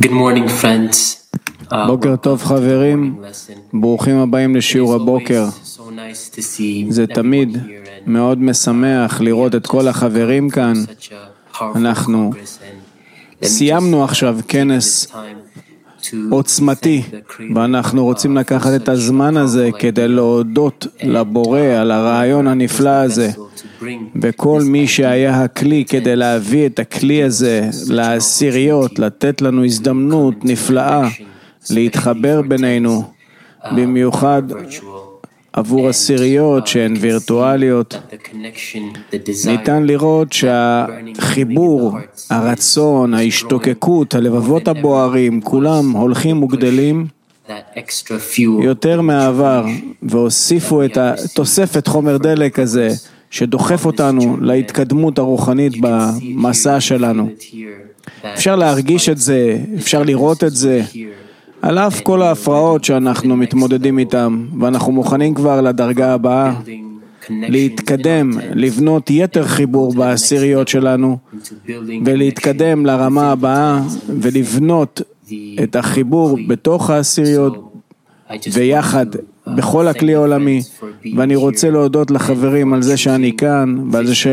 Good morning, friends. בוקר טוב חברים, ברוכים הבאים לשיעור הבוקר. זה תמיד מאוד משמח לראות את כל החברים כאן. אנחנו סיימנו עכשיו כנס עוצמתי, ואנחנו רוצים לקחת את הזמן הזה כדי להודות לבורא על הרעיון הנפלא הזה. וכל מי שהיה הכלי כדי להביא את הכלי הזה לעשיריות, לתת לנו הזדמנות נפלאה להתחבר בינינו, במיוחד עבור עשיריות שהן וירטואליות. ניתן לראות שהחיבור, הרצון, ההשתוקקות, הלבבות הבוערים, כולם הולכים וגדלים יותר מהעבר, והוסיפו את התוספת חומר דלק הזה שדוחף אותנו להתקדמות הרוחנית במסע שלנו. אפשר להרגיש את זה, אפשר לראות את זה, על אף כל ההפרעות שאנחנו מתמודדים איתם, ואנחנו מוכנים כבר לדרגה הבאה, להתקדם, לבנות יתר חיבור בעשיריות שלנו, ולהתקדם לרמה הבאה, ולבנות את החיבור בתוך העשיריות, ויחד בכל הכלי העולמי. ואני רוצה להודות לחברים על זה שאני כאן, ועל זה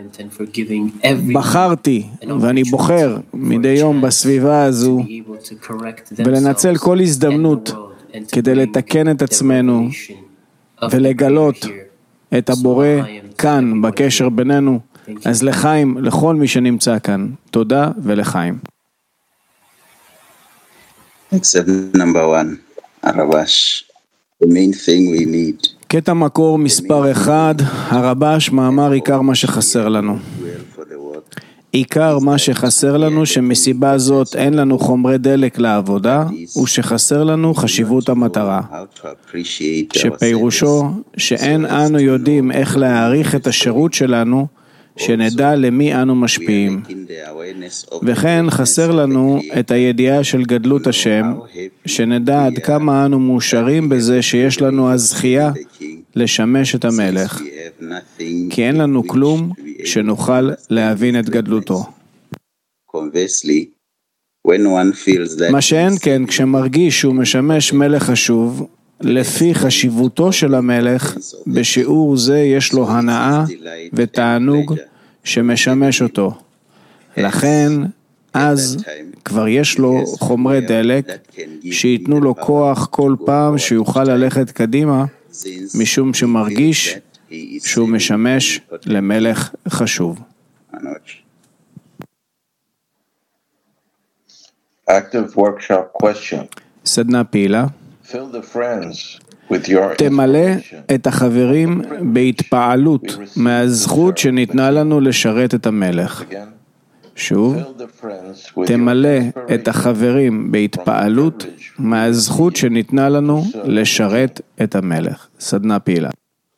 שבחרתי, ואני בוחר מדי יום בסביבה הזו, ולנצל כל הזדמנות כדי לתקן את עצמנו, ולגלות את הבורא כאן בקשר בינינו. אז לחיים, לכל מי שנמצא כאן, תודה ולחיים. Except number one, הרבש. The main thing we need. קטע מקור מספר 1, הרבש, מאמר עיקר מה שחסר לנו. עיקר מה שחסר לנו שמסיבה זאת אין לנו חומרי דלק לעבודה, ושחסר לנו חשיבות המטרה. שפירושו שאין אנו יודעים איך להעריך את השירות שלנו, שנדע למי אנו משפיעים. וכן חסר לנו את הידיעה של גדלות השם, שנדע עד כמה אנו מאושרים בזה שיש לנו הזכייה לשמש את המלך, כי אין לנו כלום שנוכל להבין את גדלותו. מה שאין כן, כשמרגיש שהוא משמש מלך חשוב, לפי חשיבותו של המלך, בשיעור זה יש לו הנאה ותענוג שמשמש אותו. לכן, אז כבר יש לו חומרי דלק שיתנו לו כוח כל פעם שיוכל ללכת קדימה, משום שמרגיש שהוא משמש למלך חשוב. Active workshop question. סדנה פעילה. Fill the friends with your תמלא את החברים בהתפעלות מהזכות שניתנה לנו לשרת את המלך. שוב, תמלא את החברים בהתפעלות מהזכות שניתנה לנו לשרת את המלך. סדנה פעילה.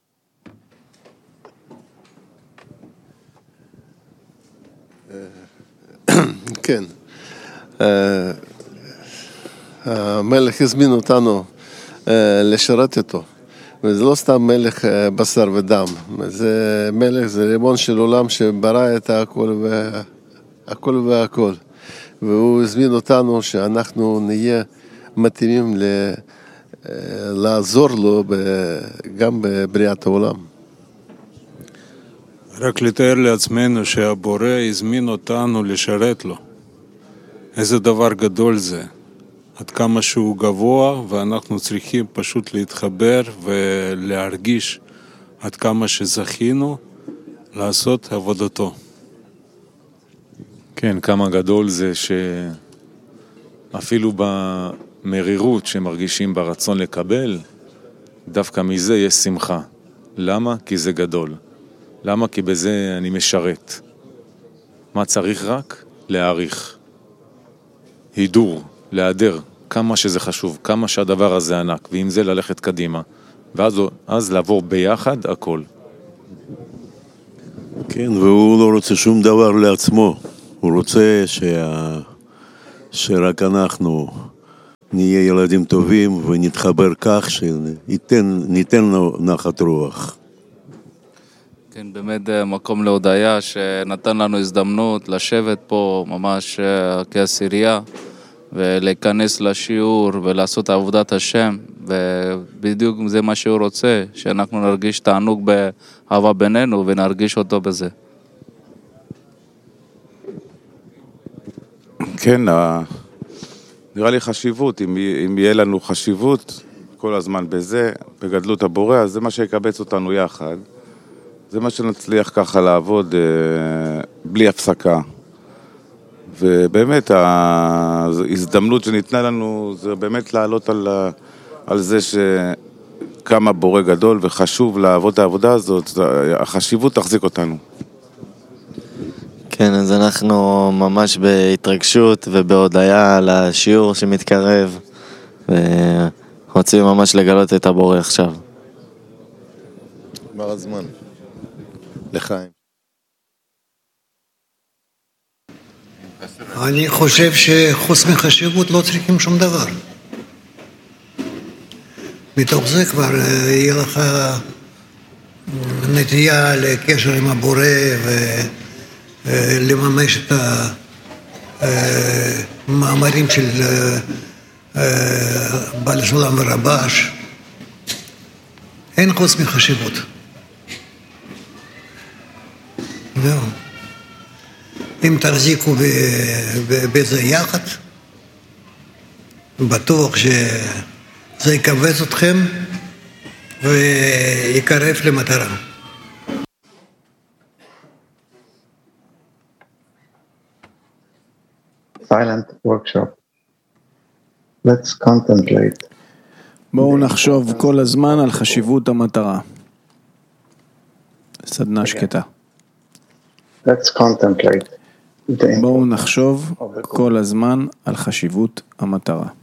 כן. המלך הזמין אותנו לשרת אותו, וזה לא סתם מלך בשר ודם, זה מלך, זה ריבון של עולם שברא את הכל והכל, והוא הזמין אותנו שאנחנו נהיה מתאימים לעזור לו גם בבריאת העולם. רק לתאר לעצמנו שהבורא הזמין אותנו לשרת לו. איזה דבר גדול זה. עד כמה שהוא גבוה, ואנחנו צריכים פשוט להתחבר ולהרגיש עד כמה שזכינו לעשות עבודתו. כן, כמה גדול זה שאפילו במרירות שמרגישים ברצון לקבל, דווקא מזה יש שמחה. למה? כי זה גדול. למה? כי בזה אני משרת. מה צריך רק? להעריך. הידור, להיעדר, כמה שזה חשוב, כמה שהדבר הזה ענק, ועם זה ללכת קדימה, ואז לעבור ביחד הכל. כן, והוא לא רוצה שום דבר לעצמו, הוא רוצה שרק אנחנו נהיה ילדים טובים ונתחבר כך שניתן לו נחת רוח. כן, באמת מקום להודיה שנתן לנו הזדמנות לשבת פה ממש כעשירייה ולהיכנס לשיעור ולעשות עבודת השם, ובדיוק זה מה שהוא רוצה, שאנחנו נרגיש תענוג באהבה בינינו ונרגיש אותו בזה. כן, נראה לי חשיבות, אם יהיה לנו חשיבות כל הזמן בזה, בגדלות הבורא, אז זה מה שיקבץ אותנו יחד. זה מה שנצליח ככה לעבוד בלי הפסקה. ובאמת, ההזדמנות שניתנה לנו זה באמת לעלות על זה שכמה בורא גדול וחשוב לעבוד את העבודה הזאת, החשיבות תחזיק אותנו. כן, אז אנחנו ממש בהתרגשות ובהודעה על השיעור שמתקרב, ורוצים ממש לגלות את הבורא עכשיו. נגמר הזמן. לחיים. אני חושב שחוץ מחשיבות לא צריכים שום דבר. מתוך זה כבר יהיה לך נטייה לקשר עם הבורא ולממש את המאמרים של בעל סולם ורבש. אין חוץ מחשיבות. זהו. אם תחזיקו בזה יחד, בטוח שזה יקבץ אתכם ויקרב למטרה. Silent workshop. Let's contemplate. בואו נחשוב כל הזמן על חשיבות המטרה. סדנה שקטה. Let's contemplate. בואו נחשוב כל הזמן על חשיבות המטרה.